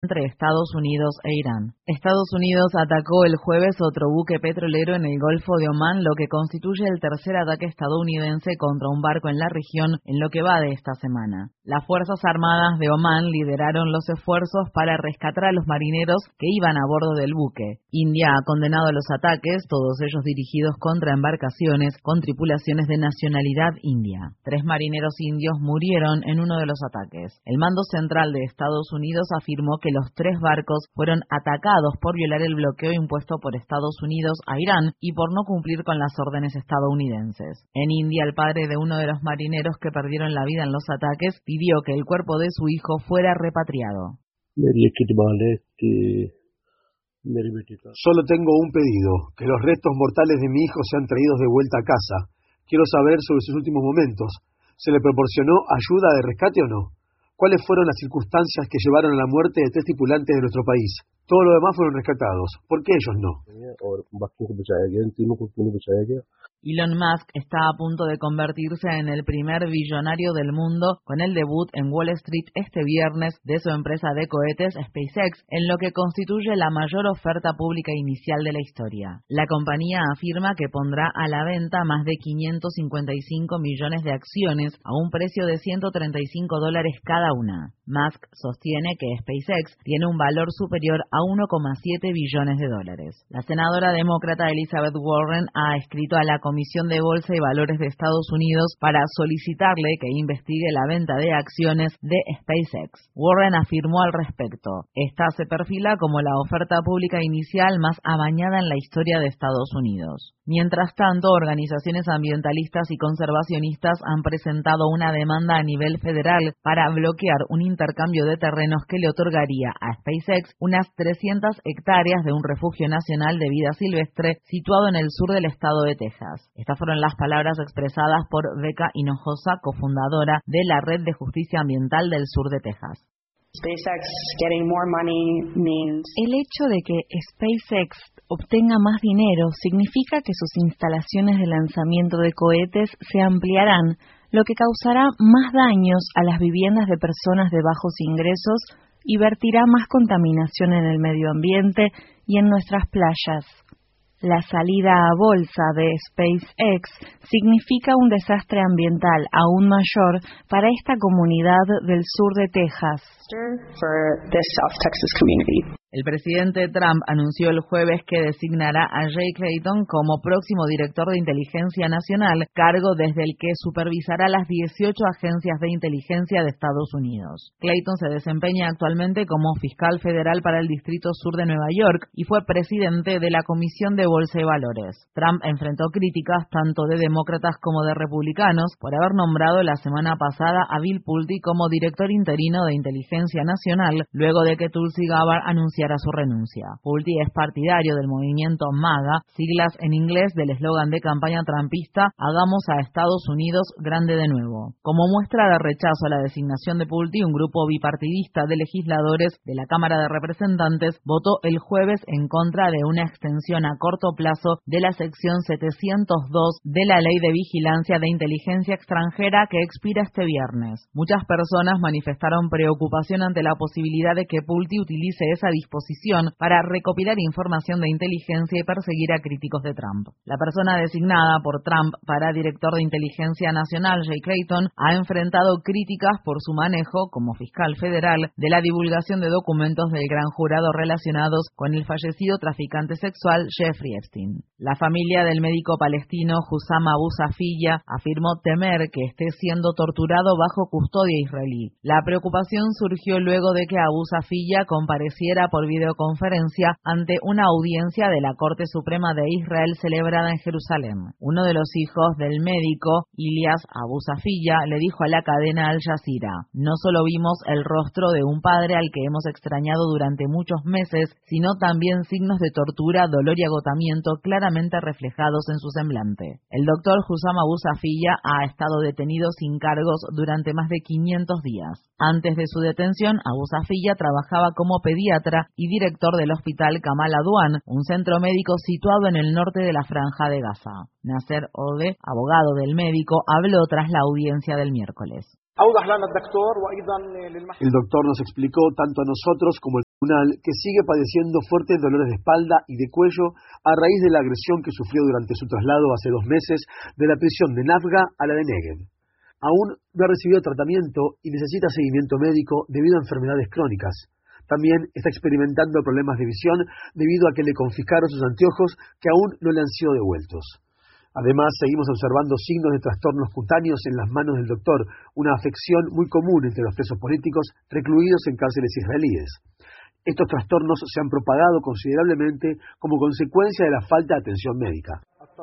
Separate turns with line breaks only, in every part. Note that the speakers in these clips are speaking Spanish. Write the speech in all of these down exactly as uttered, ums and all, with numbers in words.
entre Estados Unidos e Irán. Estados Unidos atacó el jueves otro buque petrolero en el Golfo de Omán, lo que constituye el tercer ataque estadounidense contra un barco en la región en lo que va de esta semana. Las Fuerzas Armadas de Omán lideraron los esfuerzos para rescatar a los marineros que iban a bordo del buque. India ha condenado los ataques, todos ellos dirigidos contra embarcaciones con tripulaciones de nacionalidad india. Tres marineros indios murieron en uno de los ataques. El mando central de Estados Unidos afirmó que los tres barcos fueron atacados por violar el bloqueo impuesto por Estados Unidos a Irán y por no cumplir con las órdenes estadounidenses. En India, el padre de uno de los marineros que perdieron la vida en los ataques pidió que el cuerpo de su hijo fuera repatriado.
Solo tengo un pedido, que los restos mortales de mi hijo sean traídos de vuelta a casa. Quiero saber sobre sus últimos momentos. ¿Se le proporcionó ayuda de rescate o no? ¿Cuáles fueron las circunstancias que llevaron a la muerte de tres tripulantes de nuestro país? Todos los demás fueron rescatados. ¿Por qué ellos no?
Elon Musk está a punto de convertirse en el primer billonario del mundo con el debut en Wall Street este viernes de su empresa de cohetes SpaceX, en lo que constituye la mayor oferta pública inicial de la historia. La compañía afirma que pondrá a la venta más de quinientos cincuenta y cinco millones de acciones a un precio de ciento treinta y cinco dólares cada una. Musk sostiene que SpaceX tiene un valor superior a uno coma siete billones de dólares. La senadora demócrata Elizabeth Warren ha escrito a la Comisión de Bolsa y Valores de Estados Unidos para solicitarle que investigue la venta de acciones de SpaceX. Warren afirmó al respecto: esta se perfila como la oferta pública inicial más amañada en la historia de Estados Unidos. Mientras tanto, organizaciones ambientalistas y conservacionistas han presentado una demanda a nivel federal para bloquear un intercambio de terrenos que le otorgaría a SpaceX unas trescientas hectáreas de un refugio nacional de vida silvestre situado en el sur del estado de Texas. Estas fueron las palabras expresadas por Becca Hinojosa, cofundadora de la Red de Justicia Ambiental del Sur de Texas.
El hecho de que SpaceX obtenga más dinero significa que sus instalaciones de lanzamiento de cohetes se ampliarán, lo que causará más daños a las viviendas de personas de bajos ingresos y vertirá más contaminación en el medio ambiente y en nuestras playas. La salida a bolsa de SpaceX significa un desastre ambiental aún mayor para esta comunidad del sur de Texas.
El presidente Trump anunció el jueves que designará a Jay Clayton como próximo director de Inteligencia Nacional, cargo desde el que supervisará las dieciocho agencias de inteligencia de Estados Unidos. Clayton se desempeña actualmente como fiscal federal para el Distrito Sur de Nueva York y fue presidente de la Comisión de Bolsa y Valores. Trump enfrentó críticas tanto de demócratas como de republicanos por haber nombrado la semana pasada a Bill Pulte como director interino de Inteligencia Nacional, luego de que Tulsi Gabbard anunciara su renuncia. Pulte es partidario del movimiento MAGA, siglas en inglés del eslogan de campaña trumpista "Hagamos a Estados Unidos grande de nuevo". Como muestra de rechazo a la designación de Pulte, un grupo bipartidista de legisladores de la Cámara de Representantes votó el jueves en contra de una extensión a corto plazo de la sección setecientos dos de la Ley de Vigilancia de Inteligencia Extranjera que expira este viernes. Muchas personas manifestaron preocupación ante la posibilidad de que Pulte utilice esa disposición para recopilar información de inteligencia y perseguir a críticos de Trump. La persona designada por Trump para director de Inteligencia Nacional, Jay Clayton, ha enfrentado críticas por su manejo, como fiscal federal, de la divulgación de documentos del gran jurado relacionados con el fallecido traficante sexual Jeffrey Epstein. La familia del médico palestino Hussam Abu Safiya afirmó temer que esté siendo torturado bajo custodia israelí. La preocupación surgió luego de que Abu Safiya compareciera por videoconferencia ante una audiencia de la Corte Suprema de Israel celebrada en Jerusalén. Uno de los hijos del médico, Ilyas Abu Safiya, le dijo a la cadena Al Jazeera: "No solo vimos el rostro de un padre al que hemos extrañado durante muchos meses, sino también signos de tortura, dolor y agotamiento claramente reflejados en su semblante". El doctor Hussam Abu Safiya ha estado detenido sin cargos durante más de quinientos días. Antes de su detención, Abu Safiya trabajaba como pediatra y director del hospital Kamal Adwan, un centro médico situado en el norte de la Franja de Gaza. Nasser Ode, abogado del médico, habló tras la audiencia del miércoles.
El doctor nos explicó tanto a nosotros como el que sigue padeciendo fuertes dolores de espalda y de cuello a raíz de la agresión que sufrió durante su traslado hace dos meses de la prisión de Nafga a la de Negev. Aún no ha recibido tratamiento y necesita seguimiento médico debido a enfermedades crónicas. También está experimentando problemas de visión debido a que le confiscaron sus anteojos que aún no le han sido devueltos. Además, seguimos observando signos de trastornos cutáneos en las manos del doctor, una afección muy común entre los presos políticos recluidos en cárceles israelíes. Estos trastornos se han propagado considerablemente como consecuencia de la falta de atención médica.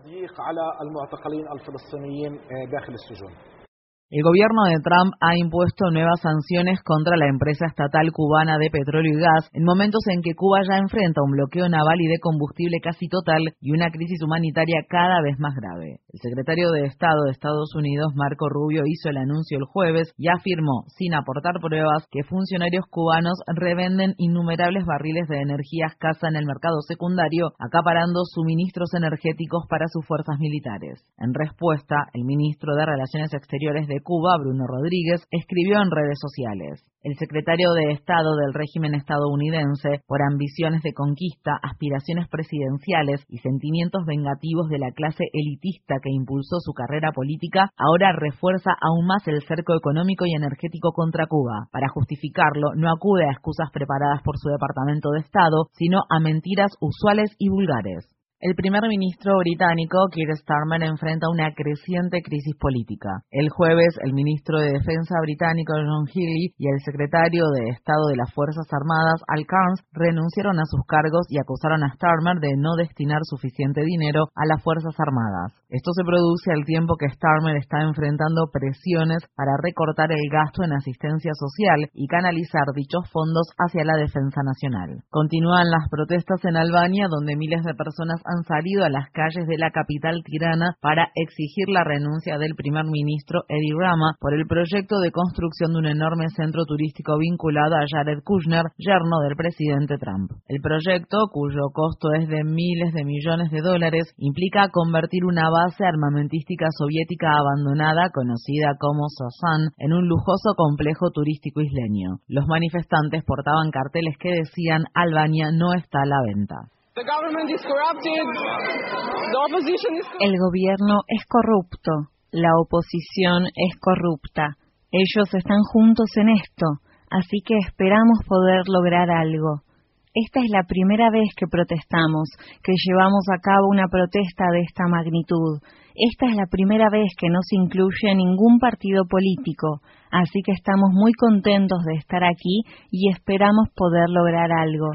El gobierno de Trump ha impuesto nuevas sanciones contra la empresa estatal cubana de petróleo y gas en momentos en que Cuba ya enfrenta un bloqueo naval y de combustible casi total y una crisis humanitaria cada vez más grave. El secretario de Estado de Estados Unidos, Marco Rubio, hizo el anuncio el jueves y afirmó, sin aportar pruebas, que funcionarios cubanos revenden innumerables barriles de energía escasa en el mercado secundario, acaparando suministros energéticos para sus fuerzas militares. En respuesta, el ministro de Relaciones Exteriores de Cuba, Bruno Rodríguez, escribió en redes sociales: el secretario de Estado del régimen estadounidense, por ambiciones de conquista, aspiraciones presidenciales y sentimientos vengativos de la clase elitista que impulsó su carrera política, ahora refuerza aún más el cerco económico y energético contra Cuba. Para justificarlo, no acude a excusas preparadas por su Departamento de Estado, sino a mentiras usuales y vulgares. El primer ministro británico, Keir Starmer, enfrenta una creciente crisis política. El jueves, el ministro de Defensa británico, John Healey, y el secretario de Estado de las Fuerzas Armadas, Al Cairns, renunciaron a sus cargos y acusaron a Starmer de no destinar suficiente dinero a las Fuerzas Armadas. Esto se produce al tiempo que Starmer está enfrentando presiones para recortar el gasto en asistencia social y canalizar dichos fondos hacia la defensa nacional. Continúan las protestas en Albania, donde miles de personas han salido a las calles de la capital tirana para exigir la renuncia del primer ministro Edi Rama por el proyecto de construcción de un enorme centro turístico vinculado a Jared Kushner, yerno del presidente Trump. El proyecto, cuyo costo es de miles de millones de dólares, implica convertir una base armamentística soviética abandonada, conocida como Sozan, en un lujoso complejo turístico isleño. Los manifestantes portaban carteles que decían: Albania no está a la venta.
El gobierno es corrupto, la oposición es corrupta. Ellos están juntos en esto, así que esperamos poder lograr algo. Esta es la primera vez que protestamos, que llevamos a cabo una protesta de esta magnitud. Esta es la primera vez que no se incluye ningún partido político, así que estamos muy contentos de estar aquí y esperamos poder lograr algo.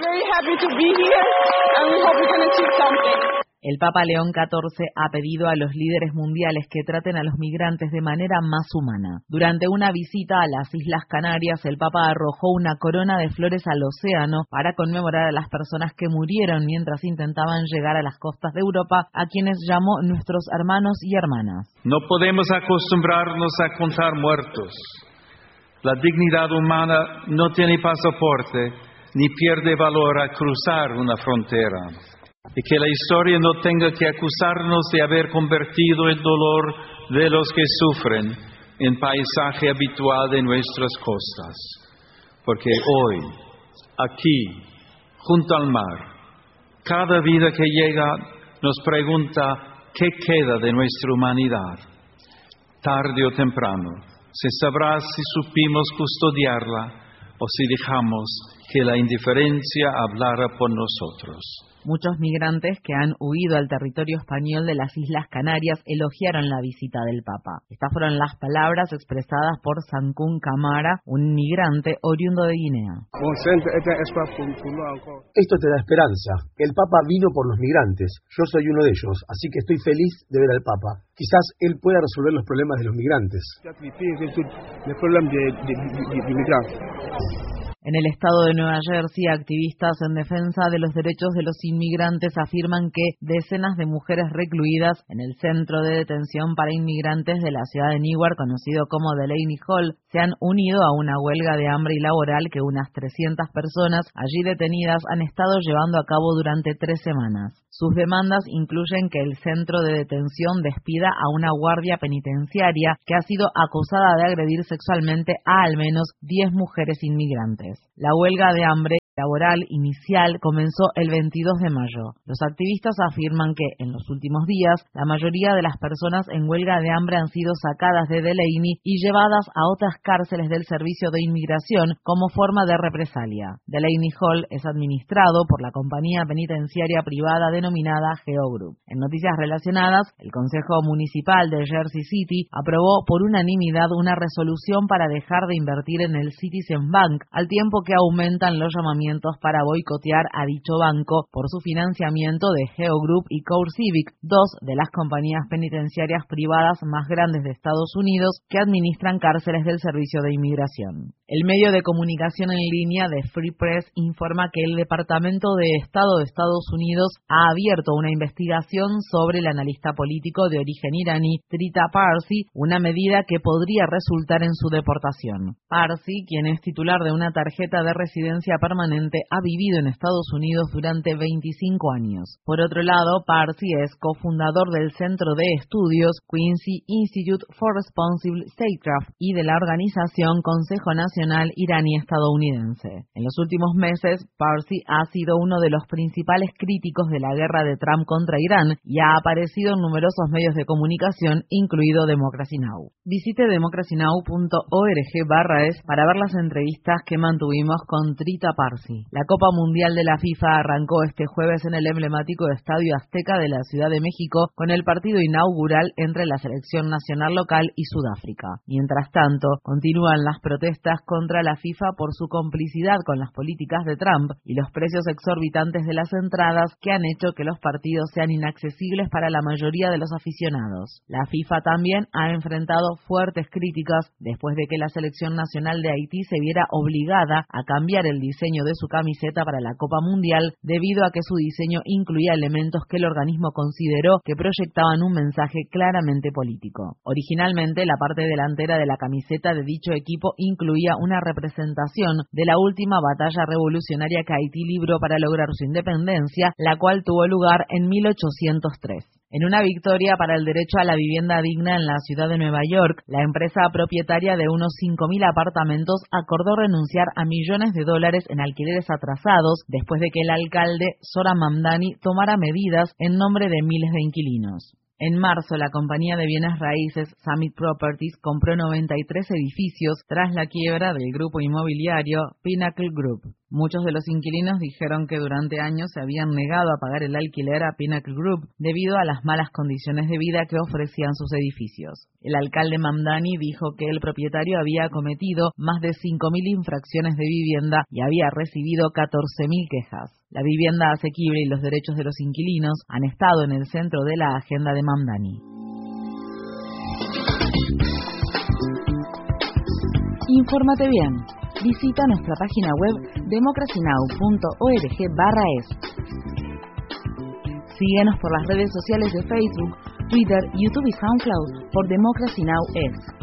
El Papa León catorce ha pedido a los líderes mundiales que traten a los migrantes de manera más humana. Durante una visita a las Islas Canarias, el Papa arrojó una corona de flores al océano para conmemorar a las personas que murieron mientras intentaban llegar a las costas de Europa, a quienes llamó nuestros hermanos y hermanas.
No podemos acostumbrarnos a contar muertos. La dignidad humana no tiene pasaporte ni pierde valor a cruzar una frontera. Y que la historia no tenga que acusarnos de haber convertido el dolor de los que sufren en paisaje habitual de nuestras costas. Porque hoy, aquí, junto al mar, cada vida que llega nos pregunta qué queda de nuestra humanidad. Tarde o temprano, se sabrá si supimos custodiarla o si dejamos que la indiferencia hablara por nosotros.
Muchos migrantes que han huido al territorio español de las Islas Canarias elogiaron la visita del Papa. Estas fueron las palabras expresadas por Sankun Camara, un migrante oriundo de Guinea.
Esto te da esperanza. El Papa vino por los migrantes. Yo soy uno de ellos, así que estoy feliz de ver al Papa. Quizás él pueda resolver los problemas de los migrantes.
En el estado de Nueva Jersey, activistas en defensa de los derechos de los inmigrantes afirman que decenas de mujeres recluidas en el centro de detención para inmigrantes de la ciudad de Newark, conocido como Delaney Hall, se han unido a una huelga de hambre y laboral que unas trescientas personas allí detenidas han estado llevando a cabo durante tres semanas. Sus demandas incluyen que el centro de detención despida a una guardia penitenciaria que ha sido acusada de agredir sexualmente a al menos diez mujeres inmigrantes. La huelga de hambre laboral inicial comenzó el veintidós de mayo. Los activistas afirman que, en los últimos días, la mayoría de las personas en huelga de hambre han sido sacadas de Delaney y llevadas a otras cárceles del Servicio de Inmigración como forma de represalia. Delaney Hall es administrado por la compañía penitenciaria privada denominada Geo Group. En noticias relacionadas, el Consejo Municipal de Jersey City aprobó por unanimidad una resolución para dejar de invertir en el Citizen Bank, al tiempo que aumentan los llamamientos para boicotear a dicho banco por su financiamiento de Geo Group y CoreCivic, dos de las compañías penitenciarias privadas más grandes de Estados Unidos que administran cárceles del Servicio de Inmigración. El medio de comunicación en línea de Free Press informa que el Departamento de Estado de Estados Unidos ha abierto una investigación sobre el analista político de origen iraní Trita Parsi, una medida que podría resultar en su deportación. Parsi, quien es titular de una tarjeta de residencia permanente, ha vivido en Estados Unidos durante veinticinco años. Por otro lado, Parsi es cofundador del Centro de Estudios Quincy Institute for Responsible Statecraft y de la organización Consejo Nacional Iraní-Estadounidense. En los últimos meses, Parsi ha sido uno de los principales críticos de la guerra de Trump contra Irán y ha aparecido en numerosos medios de comunicación, incluido Democracy Now! Visite democracynow punto org barra es para ver las entrevistas que mantuvimos con Trita Parsi. La Copa Mundial de la FIFA arrancó este jueves en el emblemático Estadio Azteca de la Ciudad de México con el partido inaugural entre la selección nacional local y Sudáfrica. Mientras tanto, continúan las protestas contra la FIFA por su complicidad con las políticas de Trump y los precios exorbitantes de las entradas que han hecho que los partidos sean inaccesibles para la mayoría de los aficionados. La FIFA también ha enfrentado fuertes críticas después de que la selección nacional de Haití se viera obligada a cambiar el diseño de su camiseta para la Copa Mundial debido a que su diseño incluía elementos que el organismo consideró que proyectaban un mensaje claramente político. Originalmente, la parte delantera de la camiseta de dicho equipo incluía una representación de la última batalla revolucionaria que Haití libró para lograr su independencia, la cual tuvo lugar en mil ochocientos tres. En una victoria para el derecho a la vivienda digna en la ciudad de Nueva York, la empresa propietaria de unos cinco mil apartamentos acordó renunciar a millones de dólares en alquileres atrasados después de que el alcalde Zohran Mamdani tomara medidas en nombre de miles de inquilinos. En marzo, la compañía de bienes raíces Summit Properties compró noventa y tres edificios tras la quiebra del grupo inmobiliario Pinnacle Group. Muchos de los inquilinos dijeron que durante años se habían negado a pagar el alquiler a Pinnacle Group debido a las malas condiciones de vida que ofrecían sus edificios. El alcalde Mamdani dijo que el propietario había cometido más de cinco mil infracciones de vivienda y había recibido catorce mil quejas. La vivienda asequible y los derechos de los inquilinos han estado en el centro de la agenda de Mamdani.
Infórmate bien. Visita nuestra página web democracynow punto org barra es. Síguenos por las redes sociales de Facebook, Twitter, YouTube y SoundCloud por Democracy Now! Es.